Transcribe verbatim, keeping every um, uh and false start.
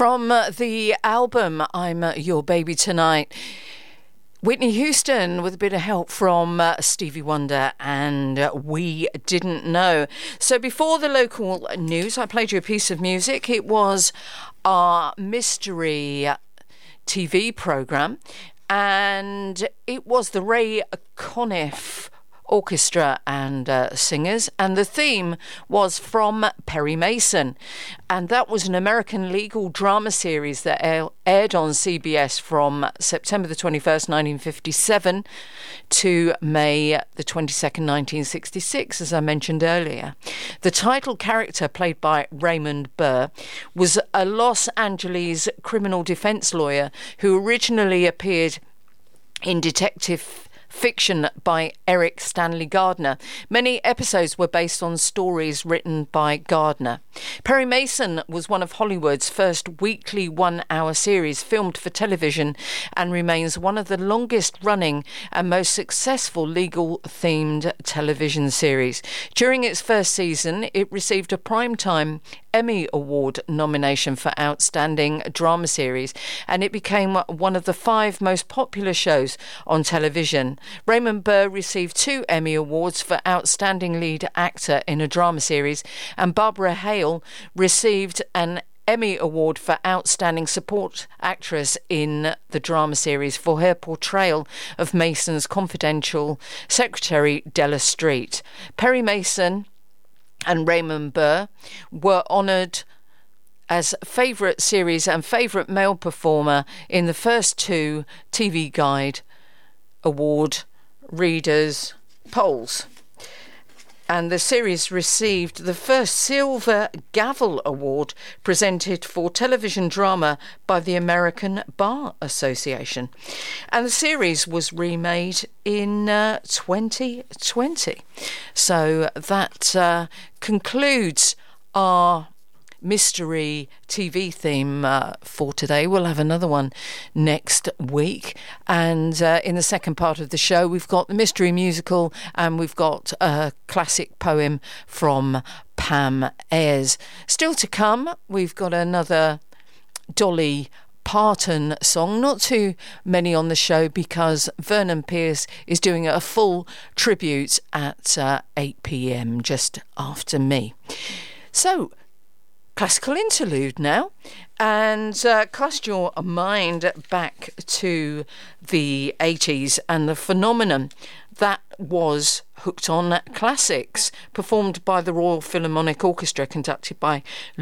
From uh, the album I'm uh, Your Baby Tonight, Whitney Houston with a bit of help from uh, Stevie Wonder and uh, We Didn't Know. So before the local news, I played you a piece of music. It was our mystery T V programme, and it was the Ray Conniff Orchestra and uh, singers, and the theme was from Perry Mason, and that was an American legal drama series that air- aired on C B S from September the twenty-first, nineteen fifty-seven to May the twenty-second, nineteen sixty-six, as I mentioned earlier. The title character, played by Raymond Burr, was a Los Angeles criminal defense lawyer who originally appeared in detective fiction by Eric Stanley Gardner. Many episodes were based on stories written by Gardner. Perry Mason was one of Hollywood's first weekly one-hour series filmed for television and remains one of the longest-running and most successful legal-themed television series. During its first season, it received a Primetime Emmy Award nomination for Outstanding Drama Series, and it became one of the five most popular shows on television. Raymond Burr received two Emmy Awards for Outstanding Lead Actor in a Drama Series, and Barbara Hale received an Emmy Award for Outstanding Support Actress in the drama series for her portrayal of Mason's confidential secretary, Della Street. Perry Mason and Raymond Burr were honoured as favourite series and favourite male performer in the first two T V Guide Award readers' polls. And the series received the first Silver Gavel Award presented for television drama by the American Bar Association. And the series was remade in uh, twenty twenty. So that uh, concludes our mystery T V theme uh, for today. We'll have another one next week, and uh, in the second part of the show we've got the mystery musical and we've got a classic poem from Pam Ayres. Still to come, we've got another Dolly Parton song. Not too many on the show because Vernon Pierce is doing a full tribute at uh, eight p.m. just after me. So classical interlude now, and uh, cast your mind back to the eighties and the phenomenon that was Hooked on Classics, performed by the Royal Philharmonic Orchestra, conducted by